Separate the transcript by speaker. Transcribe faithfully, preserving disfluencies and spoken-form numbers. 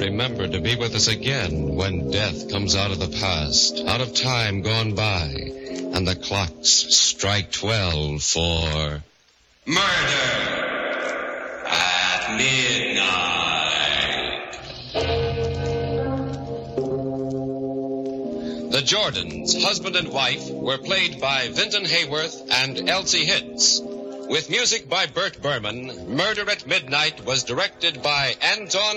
Speaker 1: remember to be with us again when death comes out of the past, out of time gone by, and the clocks strike twelve for
Speaker 2: Murder at Midnight.
Speaker 1: The Jordans, husband and wife, were played by Vinton Hayworth and Elsie Hitz. With music by Bert Berman, Murder at Midnight was directed by Anton